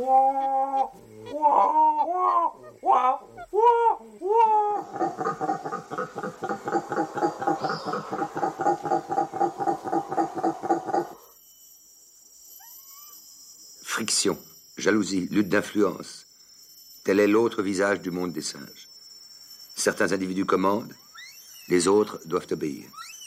Friction, jalousie, lutte d'influence. Tel est l'autre visage du monde des singes. Certains individus commandent, les autres doivent obéir.